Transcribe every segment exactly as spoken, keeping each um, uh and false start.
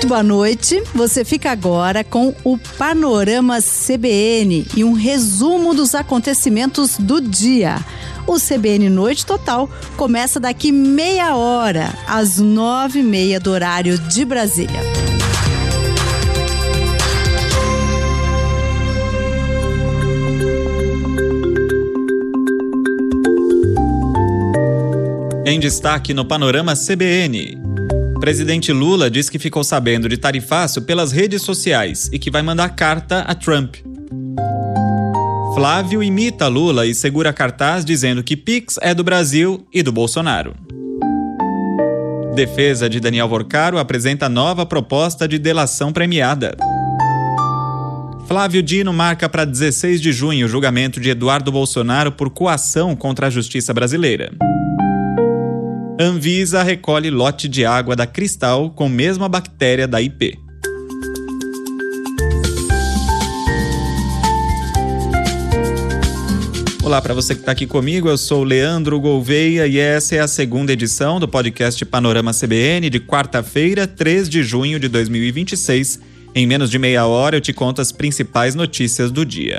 Muito boa noite. Você fica agora com o Panorama C B N e um resumo dos acontecimentos do dia. O C B N Noite Total começa daqui meia hora, às nove e meia do horário de Brasília. Em destaque no Panorama C B N. Presidente Lula diz que ficou sabendo de tarifaço pelas redes sociais e que vai mandar carta a Trump. Flávio imita Lula e segura cartaz dizendo que Pix é do Brasil e do Bolsonaro. Defesa de Daniel Vorcaro apresenta nova proposta de delação premiada. Flávio Dino marca para dezesseis de junho o julgamento de Eduardo Bolsonaro por coação contra a justiça brasileira. Anvisa recolhe lote de água da Cristal com mesma bactéria da I P. Olá para você que está aqui comigo, eu sou o Leandro Gouveia e essa é a segunda edição do podcast Panorama C B N de quarta-feira, três de junho de dois mil e vinte e seis. Em menos de meia hora eu te conto as principais notícias do dia.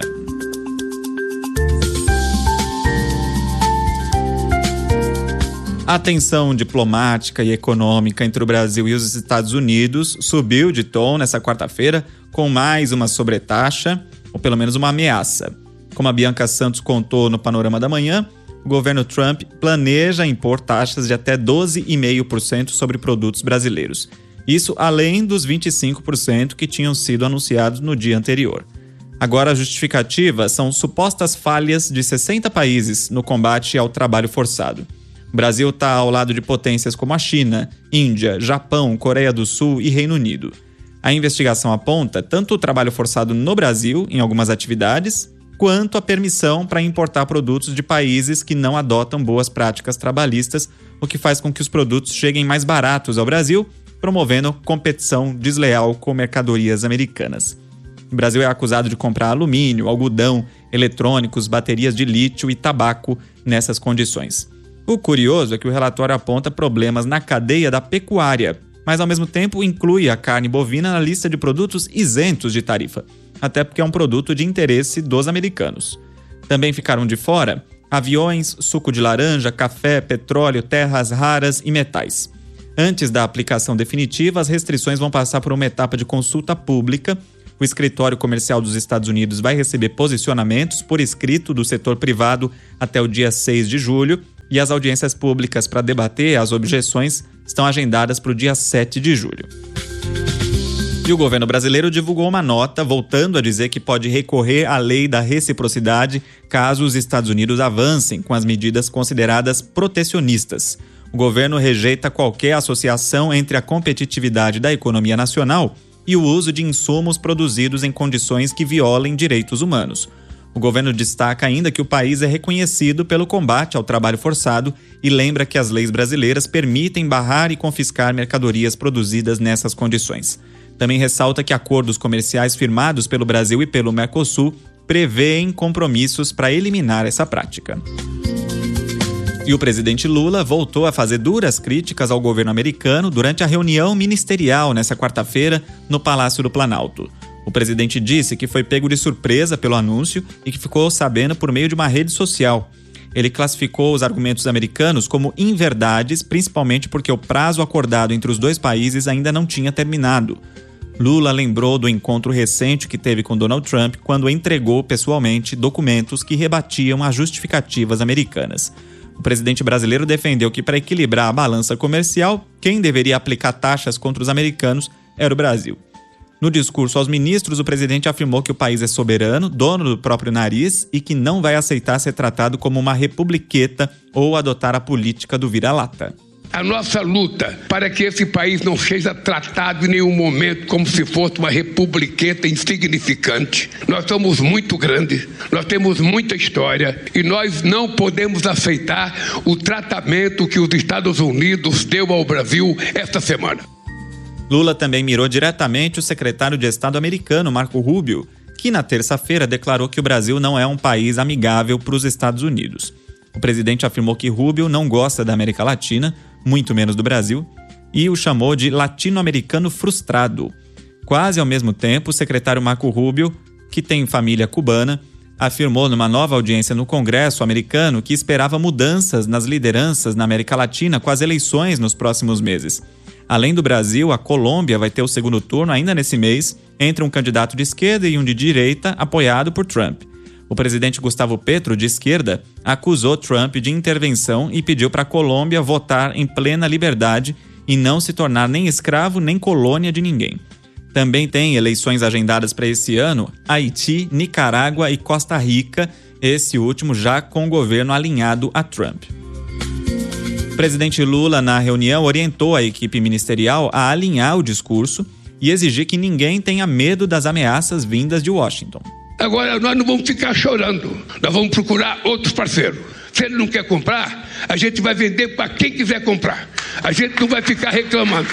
A tensão diplomática e econômica entre o Brasil e os Estados Unidos subiu de tom nessa quarta-feira com mais uma sobretaxa, ou pelo menos uma ameaça. Como a Bianca Santos contou no Panorama da Manhã, o governo Trump planeja impor taxas de até doze vírgula cinco por cento sobre produtos brasileiros. Isso além dos vinte e cinco por cento que tinham sido anunciados no dia anterior. Agora a justificativa são supostas falhas de sessenta países no combate ao trabalho forçado. O Brasil está ao lado de potências como a China, Índia, Japão, Coreia do Sul e Reino Unido. A investigação aponta tanto o trabalho forçado no Brasil, em algumas atividades, quanto a permissão para importar produtos de países que não adotam boas práticas trabalhistas, o que faz com que os produtos cheguem mais baratos ao Brasil, promovendo competição desleal com mercadorias americanas. O Brasil é acusado de comprar alumínio, algodão, eletrônicos, baterias de lítio e tabaco nessas condições. O curioso é que o relatório aponta problemas na cadeia da pecuária, mas ao mesmo tempo inclui a carne bovina na lista de produtos isentos de tarifa, até porque é um produto de interesse dos americanos. Também ficaram de fora aviões, suco de laranja, café, petróleo, terras raras e metais. Antes da aplicação definitiva, as restrições vão passar por uma etapa de consulta pública. O Escritório Comercial dos Estados Unidos vai receber posicionamentos por escrito do setor privado até o dia seis de julho, e as audiências públicas para debater as objeções estão agendadas para o dia sete de julho. E o governo brasileiro divulgou uma nota voltando a dizer que pode recorrer à lei da reciprocidade caso os Estados Unidos avancem com as medidas consideradas protecionistas. O governo rejeita qualquer associação entre a competitividade da economia nacional e o uso de insumos produzidos em condições que violem direitos humanos. O governo destaca ainda que o país é reconhecido pelo combate ao trabalho forçado e lembra que as leis brasileiras permitem barrar e confiscar mercadorias produzidas nessas condições. Também ressalta que acordos comerciais firmados pelo Brasil e pelo Mercosul prevêem compromissos para eliminar essa prática. E o presidente Lula voltou a fazer duras críticas ao governo americano durante a reunião ministerial nessa quarta-feira no Palácio do Planalto. O presidente disse que foi pego de surpresa pelo anúncio e que ficou sabendo por meio de uma rede social. Ele classificou os argumentos americanos como inverdades, principalmente porque o prazo acordado entre os dois países ainda não tinha terminado. Lula lembrou do encontro recente que teve com Donald Trump quando entregou pessoalmente documentos que rebatiam as justificativas americanas. O presidente brasileiro defendeu que, para equilibrar a balança comercial, quem deveria aplicar taxas contra os americanos era o Brasil. No discurso aos ministros, o presidente afirmou que o país é soberano, dono do próprio nariz e que não vai aceitar ser tratado como uma republiqueta ou adotar a política do vira-lata. A nossa luta para que esse país não seja tratado em nenhum momento como se fosse uma republiqueta insignificante. Nós somos muito grandes, nós temos muita história e nós não podemos aceitar o tratamento que os Estados Unidos deu ao Brasil esta semana. Lula também mirou diretamente o secretário de Estado americano, Marco Rubio, que na terça-feira declarou que o Brasil não é um país amigável para os Estados Unidos. O presidente afirmou que Rubio não gosta da América Latina, muito menos do Brasil. e o chamou de latino-americano frustrado. Quase ao mesmo tempo, o secretário Marco Rubio, que tem família cubana, afirmou numa nova audiência no Congresso americano que esperava mudanças nas lideranças na América Latina com as eleições nos próximos meses. Além do Brasil, a Colômbia vai ter o segundo turno ainda nesse mês, entre um candidato de esquerda e um de direita, apoiado por Trump. O presidente Gustavo Petro, de esquerda, acusou Trump de intervenção e pediu para a Colômbia votar em plena liberdade e não se tornar nem escravo nem colônia de ninguém. Também tem eleições agendadas para esse ano, Haiti, Nicarágua e Costa Rica, esse último já com o governo alinhado a Trump. O presidente Lula, na reunião, orientou a equipe ministerial a alinhar o discurso e exigir que ninguém tenha medo das ameaças vindas de Washington. Agora nós não vamos ficar chorando, nós vamos procurar outros parceiros. Se ele não quer comprar, a gente vai vender para quem quiser comprar. A gente não vai ficar reclamando.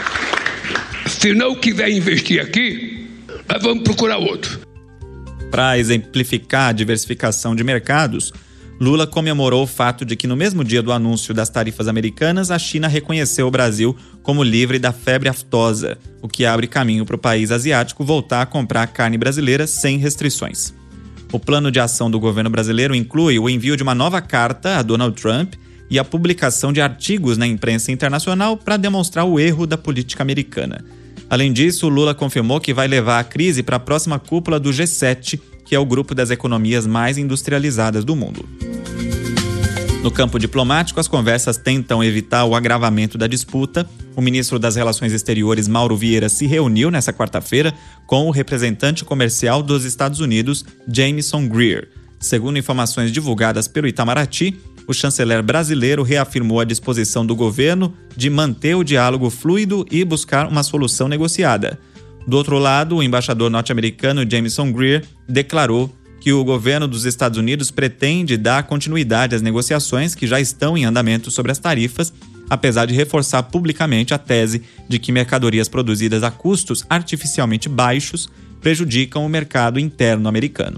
Se não quiser investir aqui, nós vamos procurar outro. Para exemplificar a diversificação de mercados, Lula comemorou o fato de que no mesmo dia do anúncio das tarifas americanas, a China reconheceu o Brasil como livre da febre aftosa, o que abre caminho para o país asiático voltar a comprar carne brasileira sem restrições. O plano de ação do governo brasileiro inclui o envio de uma nova carta a Donald Trump e a publicação de artigos na imprensa internacional para demonstrar o erro da política americana. Além disso, Lula confirmou que vai levar a crise para a próxima cúpula do G sete, que é o grupo das economias mais industrializadas do mundo. No campo diplomático, as conversas tentam evitar o agravamento da disputa. O ministro das Relações Exteriores, Mauro Vieira, se reuniu nesta quarta-feira com o representante comercial dos Estados Unidos, Jamieson Greer. Segundo informações divulgadas pelo Itamaraty, o chanceler brasileiro reafirmou a disposição do governo de manter o diálogo fluido e buscar uma solução negociada. Do outro lado, o embaixador norte-americano Jamieson Greer declarou que o governo dos Estados Unidos pretende dar continuidade às negociações que já estão em andamento sobre as tarifas, apesar de reforçar publicamente a tese de que mercadorias produzidas a custos artificialmente baixos prejudicam o mercado interno americano.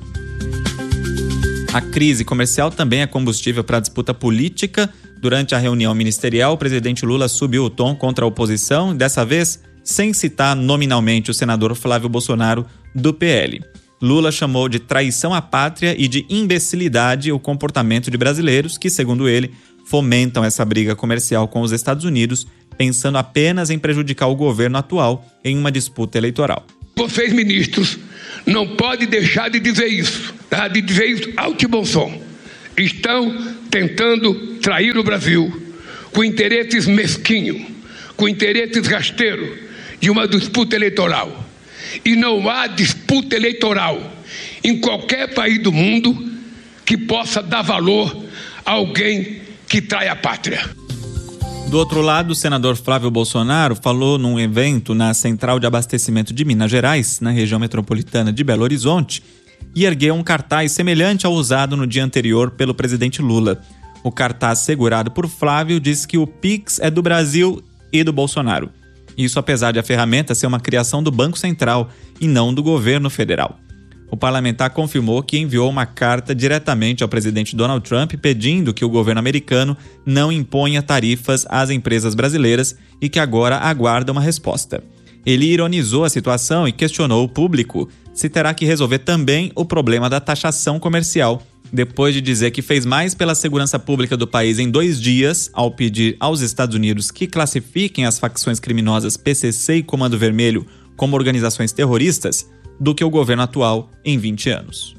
A crise comercial também é combustível para a disputa política. Durante a reunião ministerial, o presidente Lula subiu o tom contra a oposição, dessa vez sem citar nominalmente o senador Flávio Bolsonaro, do P L. Lula chamou de traição à pátria e de imbecilidade o comportamento de brasileiros que, segundo ele, fomentam essa briga comercial com os Estados Unidos, pensando apenas em prejudicar o governo atual em uma disputa eleitoral. Vocês, ministros, não podem deixar de dizer isso, tá? De dizer isso alto e bom som. Estão tentando trair o Brasil com interesses mesquinhos, com interesses rasteiros de uma disputa eleitoral. E não há disputa eleitoral em qualquer país do mundo que possa dar valor a alguém que trai a pátria. Do outro lado, o senador Flávio Bolsonaro falou num evento na Central de Abastecimento de Minas Gerais, na região metropolitana de Belo Horizonte, e ergueu um cartaz semelhante ao usado no dia anterior pelo presidente Lula. O cartaz segurado por Flávio diz que o Pix é do Brasil e do Bolsonaro. Isso apesar de a ferramenta ser uma criação do Banco Central e não do governo federal. O parlamentar confirmou que enviou uma carta diretamente ao presidente Donald Trump pedindo que o governo americano não imponha tarifas às empresas brasileiras e que agora aguarda uma resposta. Ele ironizou a situação e questionou o público se terá que resolver também o problema da taxação comercial, depois de dizer que fez mais pela segurança pública do país em dois dias, ao pedir aos Estados Unidos que classifiquem as facções criminosas P C C e Comando Vermelho como organizações terroristas, do que o governo atual em vinte anos.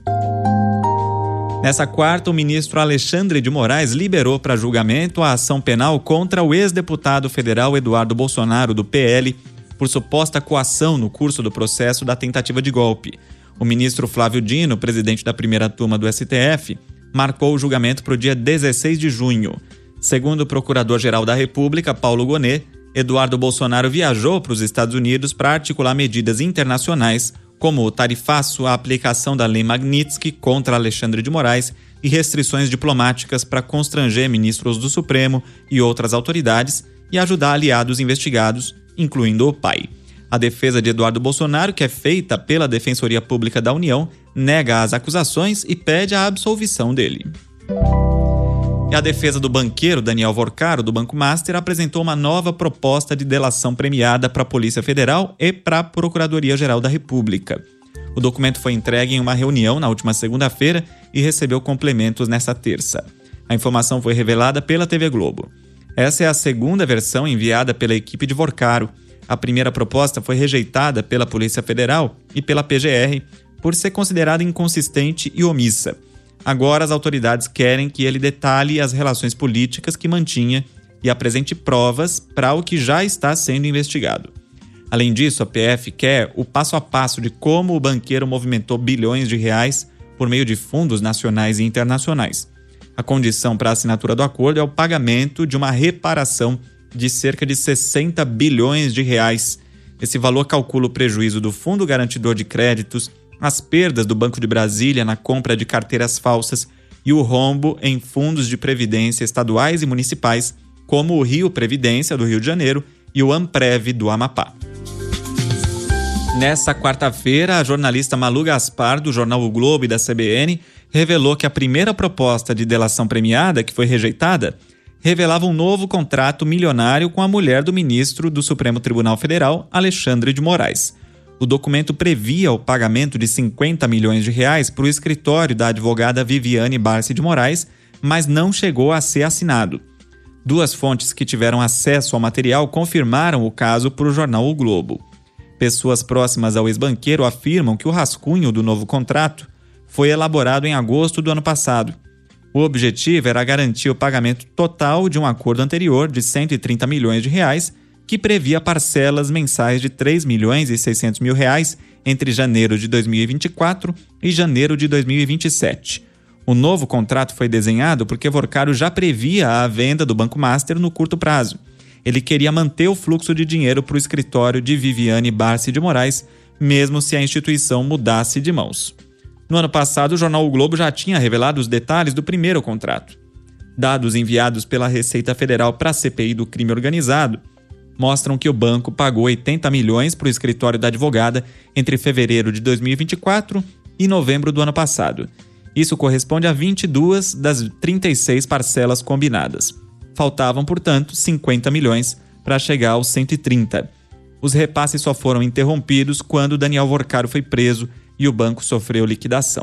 Nessa quarta, o ministro Alexandre de Moraes liberou para julgamento a ação penal contra o ex-deputado federal Eduardo Bolsonaro, do P L, por suposta coação no curso do processo da tentativa de golpe. O ministro Flávio Dino, presidente da primeira turma do S T F, marcou o julgamento para o dia dezesseis de junho. Segundo o procurador-geral da República, Paulo Gonet, Eduardo Bolsonaro viajou para os Estados Unidos para articular medidas internacionais, como o tarifaço, a aplicação da Lei Magnitsky contra Alexandre de Moraes e restrições diplomáticas para constranger ministros do Supremo e outras autoridades e ajudar aliados investigados, incluindo o pai. A defesa de Eduardo Bolsonaro, que é feita pela Defensoria Pública da União, nega as acusações e pede a absolvição dele. E a defesa do banqueiro Daniel Vorcaro, do Banco Master, apresentou uma nova proposta de delação premiada para a Polícia Federal e para a Procuradoria-Geral da República. O documento foi entregue em uma reunião na última segunda-feira e recebeu complementos nesta terça. A informação foi revelada pela T V Globo. Essa é a segunda versão enviada pela equipe de Vorcaro. A primeira proposta foi rejeitada pela Polícia Federal e pela P G R por ser considerada inconsistente e omissa. Agora as autoridades querem que ele detalhe as relações políticas que mantinha e apresente provas para o que já está sendo investigado. Além disso, a P F quer o passo a passo de como o banqueiro movimentou bilhões de reais por meio de fundos nacionais e internacionais. A condição para a assinatura do acordo é o pagamento de uma reparação de cerca de sessenta bilhões de reais. Esse valor calcula o prejuízo do Fundo Garantidor de Créditos, as perdas do Banco de Brasília na compra de carteiras falsas e o rombo em fundos de previdência estaduais e municipais, como o Rio Previdência, do Rio de Janeiro, e o Amprev, do Amapá. Nessa quarta-feira, a jornalista Malu Gaspar, do jornal O Globo e da C B N, revelou que a primeira proposta de delação premiada, que foi rejeitada, revelava um novo contrato milionário com a mulher do ministro do Supremo Tribunal Federal, Alexandre de Moraes. O documento previa o pagamento de cinquenta milhões de reais para o escritório da advogada Viviane Barsi de Moraes, mas não chegou a ser assinado. Duas fontes que tiveram acesso ao material confirmaram o caso para o jornal O Globo. Pessoas próximas ao ex-banqueiro afirmam que o rascunho do novo contrato foi elaborado em agosto do ano passado. O objetivo era garantir o pagamento total de um acordo anterior de cento e trinta milhões de reais, que previa parcelas mensais de três milhões e seiscentos mil reais entre janeiro de dois mil e vinte e quatro e janeiro de dois mil e vinte e sete. O novo contrato foi desenhado porque Vorcaro já previa a venda do Banco Master no curto prazo. Ele queria manter o fluxo de dinheiro para o escritório de Viviane Barsi de Moraes, mesmo se a instituição mudasse de mãos. No ano passado, o jornal O Globo já tinha revelado os detalhes do primeiro contrato. Dados enviados pela Receita Federal para a C P I do crime organizado mostram que o banco pagou oitenta milhões para o escritório da advogada entre fevereiro de dois mil e vinte e quatro e novembro do ano passado. Isso corresponde a vinte e duas das trinta e seis parcelas combinadas. Faltavam, portanto, cinquenta milhões para chegar aos cento e trinta. Os repasses só foram interrompidos quando Daniel Vorcaro foi preso e o banco sofreu liquidação.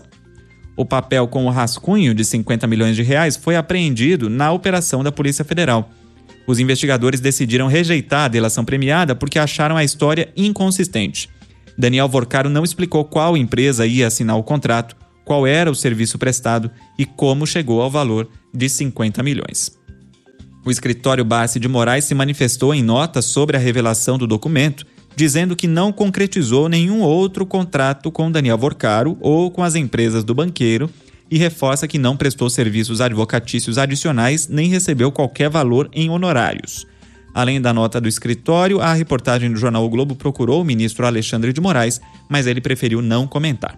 O papel com o rascunho de cinquenta milhões de reais foi apreendido na operação da Polícia Federal. Os investigadores decidiram rejeitar a delação premiada porque acharam a história inconsistente. Daniel Vorcaro não explicou qual empresa ia assinar o contrato, qual era o serviço prestado e como chegou ao valor de cinquenta milhões. O escritório Barsi de Moraes se manifestou em nota sobre a revelação do documento, dizendo que não concretizou nenhum outro contrato com Daniel Vorcaro ou com as empresas do banqueiro e reforça que não prestou serviços advocatícios adicionais nem recebeu qualquer valor em honorários. Além da nota do escritório, a reportagem do jornal O Globo procurou o ministro Alexandre de Moraes, mas ele preferiu não comentar.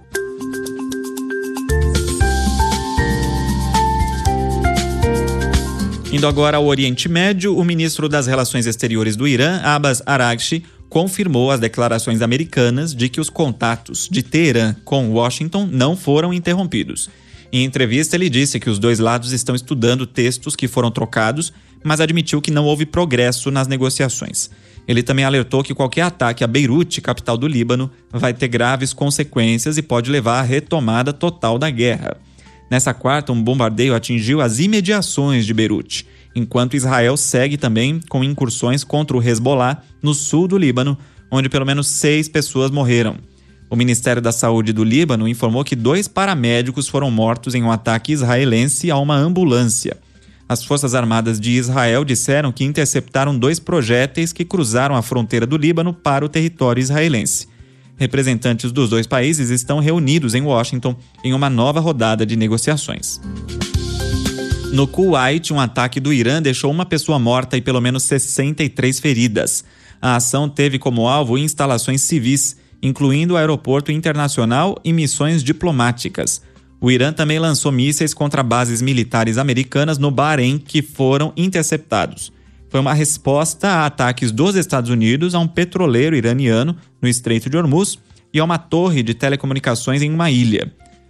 Indo agora ao Oriente Médio, o ministro das Relações Exteriores do Irã, Abbas Araghchi, confirmou as declarações americanas de que os contatos de Teherã com Washington não foram interrompidos. Em entrevista, ele disse que os dois lados estão estudando textos que foram trocados, mas admitiu que não houve progresso nas negociações. Ele também alertou que qualquer ataque a Beirute, capital do Líbano, vai ter graves consequências e pode levar à retomada total da guerra. Nessa quarta, um bombardeio atingiu as imediações de Beirute, enquanto Israel segue também com incursões contra o Hezbollah no sul do Líbano, onde pelo menos seis pessoas morreram. O Ministério da Saúde do Líbano informou que dois paramédicos foram mortos em um ataque israelense a uma ambulância. As Forças Armadas de Israel disseram que interceptaram dois projéteis que cruzaram a fronteira do Líbano para o território israelense. Representantes dos dois países estão reunidos em Washington em uma nova rodada de negociações. No Kuwait, um ataque do Irã deixou uma pessoa morta e pelo menos sessenta e três feridas. A ação teve como alvo instalações civis, incluindo o aeroporto internacional e missões diplomáticas. O Irã também lançou mísseis contra bases militares americanas no Bahrein, que foram interceptados. Foi uma resposta a ataques dos Estados Unidos a um petroleiro iraniano no Estreito de Hormuz e a uma torre de telecomunicações em uma ilha.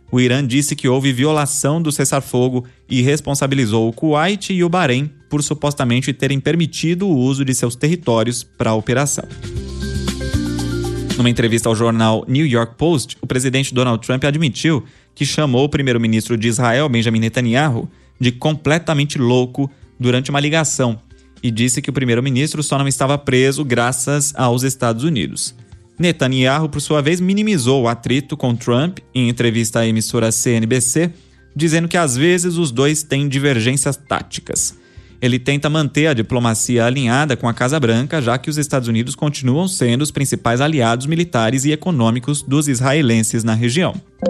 o Irã disse que houve violação do cessar-fogo e responsabilizou o Kuwait e o Bahrein por supostamente terem permitido o uso de seus territórios para a operação. Numa entrevista ao jornal New York Post, o presidente Donald Trump admitiu que chamou o primeiro-ministro de Israel, Benjamin Netanyahu, de completamente louco durante uma ligação e disse que o primeiro-ministro só não estava preso graças aos Estados Unidos. Netanyahu, por sua vez, minimizou o atrito com Trump em entrevista à emissora C N B C, dizendo que às vezes os dois têm divergências táticas. Ele tenta manter a diplomacia alinhada com a Casa Branca, já que os Estados Unidos continuam sendo os principais aliados militares e econômicos dos israelenses na região.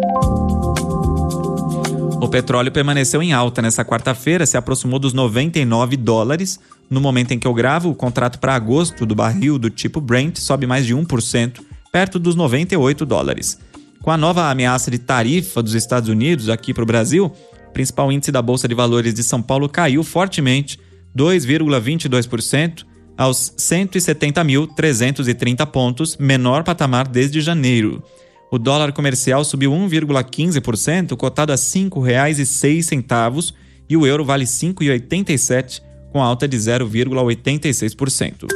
O petróleo permaneceu em alta nesta quarta-feira, se aproximou dos noventa e nove dólares. No momento em que eu gravo, o contrato para agosto do barril do tipo Brent sobe mais de um por cento, perto dos noventa e oito dólares. Com a nova ameaça de tarifa dos Estados Unidos aqui para o Brasil, o principal índice da Bolsa de Valores de São Paulo caiu fortemente, dois vírgula vinte e dois por cento, aos cento e setenta mil trezentos e trinta pontos, menor patamar desde janeiro. O dólar comercial subiu um vírgula quinze por cento, cotado a cinco reais e seis centavos, e o euro vale cinco reais e oitenta e sete centavos, com alta de zero vírgula oitenta e seis por cento.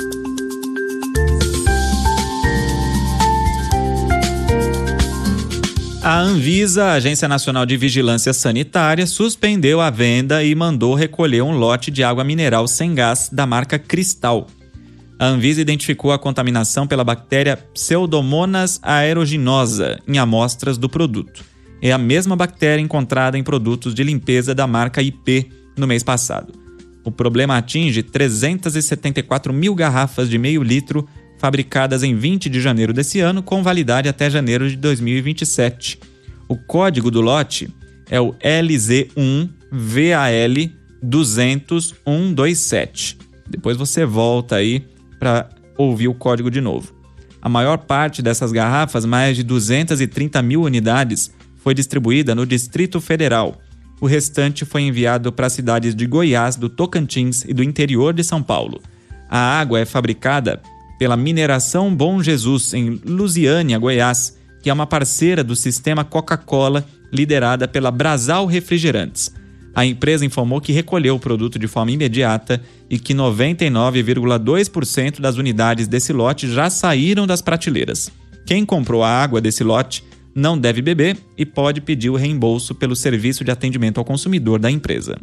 A Anvisa, a Agência Nacional de Vigilância Sanitária, suspendeu a venda e mandou recolher um lote de água mineral sem gás da marca Cristal. A Anvisa identificou a contaminação pela bactéria Pseudomonas aeruginosa em amostras do produto. É a mesma bactéria encontrada em produtos de limpeza da marca I P no mês passado. O problema atinge trezentas e setenta e quatro mil garrafas de meio litro fabricadas em vinte de janeiro desse ano, com validade até janeiro de dois mil e vinte e sete. O código do lote é o L Z um V A L dois zero um um dois sete. Depois você volta aí para ouvir o código de novo. A maior parte dessas garrafas, mais de duzentas e trinta mil unidades, foi distribuída no Distrito Federal. O restante foi enviado para as cidades de Goiás, do Tocantins e do interior de São Paulo. A água é fabricada pela Mineração Bom Jesus, em Lusiânia, Goiás, que é uma parceira do sistema Coca-Cola, liderada pela Brasal Refrigerantes. A empresa informou que recolheu o produto de forma imediata e que noventa e nove vírgula dois por cento das unidades desse lote já saíram das prateleiras. Quem comprou a água desse lote não deve beber e pode pedir o reembolso pelo serviço de atendimento ao consumidor da empresa.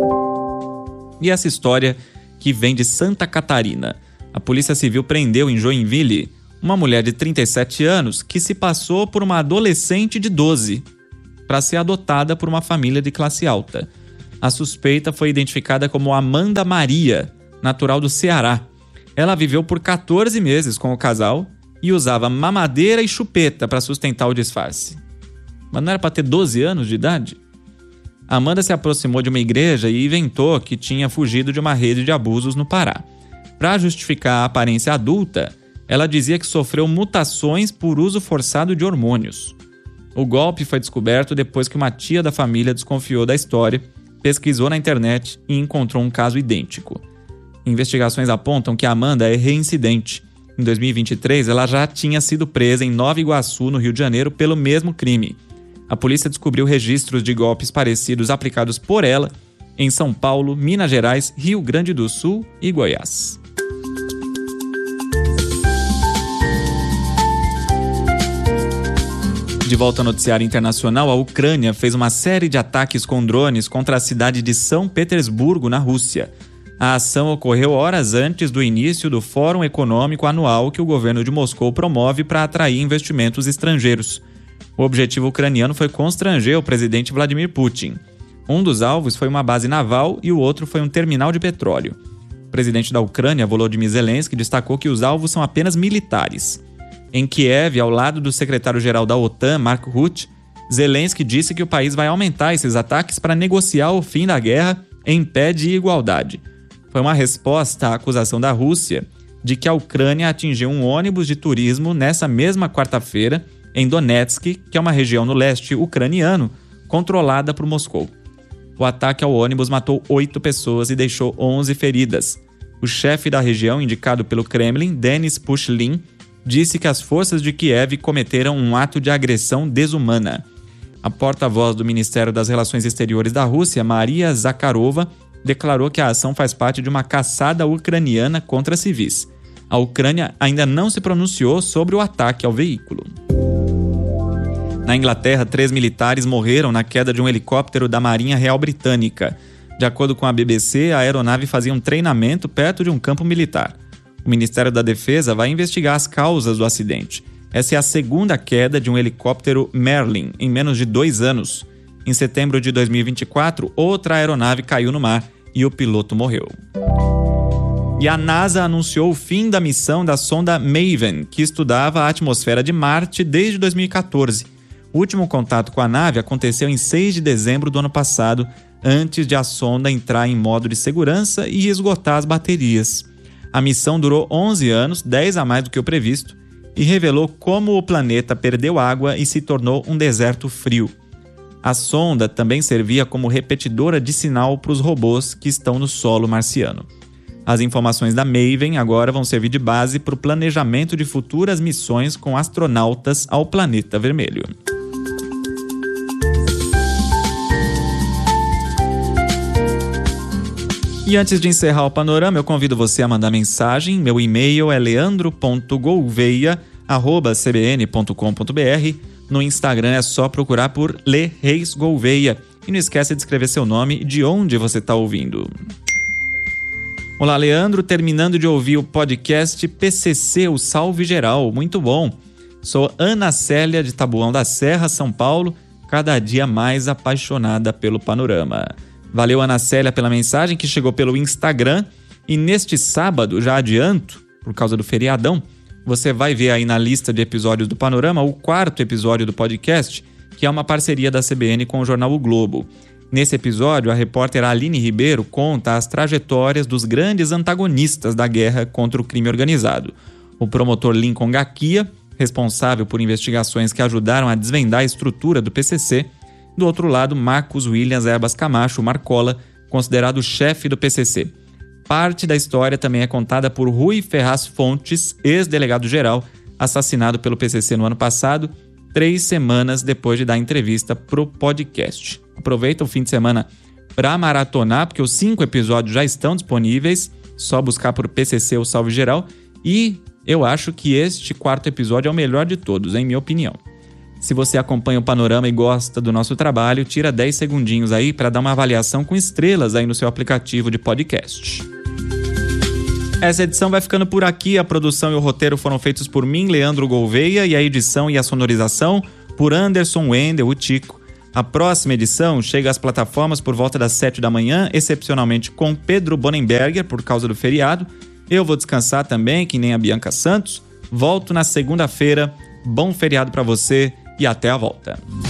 E essa história que vem de Santa Catarina. A Polícia Civil prendeu em Joinville uma mulher de trinta e sete anos que se passou por uma adolescente de doze para ser adotada por uma família de classe alta. A suspeita foi identificada como Amanda Maria, natural do Ceará. Ela viveu por quatorze meses com o casal e usava mamadeira e chupeta para sustentar o disfarce. Mas não era para ter doze anos de idade? Amanda se aproximou de uma igreja e inventou que tinha fugido de uma rede de abusos no Pará. Para justificar a aparência adulta, ela dizia que sofreu mutações por uso forçado de hormônios. O golpe foi descoberto depois que uma tia da família desconfiou da história, pesquisou na internet e encontrou um caso idêntico. Investigações apontam que Amanda é reincidente. Em dois mil e vinte e três, ela já tinha sido presa em Nova Iguaçu, no Rio de Janeiro, pelo mesmo crime. A polícia descobriu registros de golpes parecidos aplicados por ela em São Paulo, Minas Gerais, Rio Grande do Sul e Goiás. De volta ao noticiário internacional, a Ucrânia fez uma série de ataques com drones contra a cidade de São Petersburgo, na Rússia. A ação ocorreu horas antes do início do Fórum Econômico Anual que o governo de Moscou promove para atrair investimentos estrangeiros. O objetivo ucraniano foi constranger o presidente Vladimir Putin. Um dos alvos foi uma base naval e o outro foi um terminal de petróleo. O presidente da Ucrânia, Volodymyr Zelensky, destacou que os alvos são apenas militares. Em Kiev, ao lado do secretário-geral da OTAN, Mark Rutte, Zelensky disse que o país vai aumentar esses ataques para negociar o fim da guerra em pé de igualdade. Foi uma resposta à acusação da Rússia de que a Ucrânia atingiu um ônibus de turismo nessa mesma quarta-feira em Donetsk, que é uma região no leste ucraniano, controlada por Moscou. O ataque ao ônibus matou oito pessoas e deixou onze feridas. O chefe da região, indicado pelo Kremlin, Denis Pushlin, disse que as forças de Kiev cometeram um ato de agressão desumana. A porta-voz do Ministério das Relações Exteriores da Rússia, Maria Zakharova, declarou que a ação faz parte de uma caçada ucraniana contra civis. A Ucrânia ainda não se pronunciou sobre o ataque ao veículo. Na Inglaterra, três militares morreram na queda de um helicóptero da Marinha Real Britânica. De acordo com a B B C, a aeronave fazia um treinamento perto de um campo militar. O Ministério da Defesa vai investigar as causas do acidente. Essa é a segunda queda de um helicóptero Merlin em menos de dois anos. Em setembro de dois mil e vinte e quatro, outra aeronave caiu no mar e o piloto morreu. E a NASA anunciou o fim da missão da sonda Maven, que estudava a atmosfera de Marte desde dois mil e catorze. O último contato com a nave aconteceu em seis de dezembro do ano passado, antes de a sonda entrar em modo de segurança e esgotar as baterias. A missão durou onze anos, dez a mais do que o previsto, e revelou como o planeta perdeu água e se tornou um deserto frio. A sonda também servia como repetidora de sinal para os robôs que estão no solo marciano. As informações da Maven agora vão servir de base para o planejamento de futuras missões com astronautas ao planeta vermelho. E antes de encerrar o panorama, eu convido você a mandar mensagem. Meu e-mail é leandro ponto gouveia arroba c b n ponto com ponto b r. No Instagram é só procurar por Le Reis Gouveia. E não esqueça de escrever seu nome e de onde você está ouvindo. Olá, Leandro, terminando de ouvir o podcast P C C, o Salve Geral, muito bom. Sou Ana Célia, de Taboão da Serra, São Paulo, cada dia mais apaixonada pelo panorama. Valeu, Ana Célia, pela mensagem que chegou pelo Instagram. E neste sábado, já adianto, por causa do feriadão, você vai ver aí na lista de episódios do Panorama o quarto episódio do podcast, que é uma parceria da C B N com o jornal O Globo. Nesse episódio, a repórter Aline Ribeiro conta as trajetórias dos grandes antagonistas da guerra contra o crime organizado. O promotor Lincoln Gaquia, responsável por investigações que ajudaram a desvendar a estrutura do P C C. Do outro lado, Marcos Williams Erbas Camacho, Marcola, considerado o chefe do P C C. Parte da história também é contada por Rui Ferraz Fontes, ex-delegado-geral, assassinado pelo P C C no ano passado, três semanas depois de dar entrevista pro podcast. Aproveita o fim de semana para maratonar, porque os cinco episódios já estão disponíveis, só buscar por P C C o Salve Geral, e eu acho que este quarto episódio é o melhor de todos, em minha opinião. Se você acompanha o Panorama e gosta do nosso trabalho, tira dez segundinhos aí para dar uma avaliação com estrelas aí no seu aplicativo de podcast. Essa edição vai ficando por aqui. A produção e o roteiro foram feitos por mim, Leandro Gouveia, e a edição e a sonorização por Anderson Wendel, o Tico. A próxima edição chega às plataformas por volta das sete da manhã, excepcionalmente com Pedro Bonenberger, por causa do feriado. Eu vou descansar também, que nem a Bianca Santos. Volto na segunda-feira. Bom feriado para você e até a volta.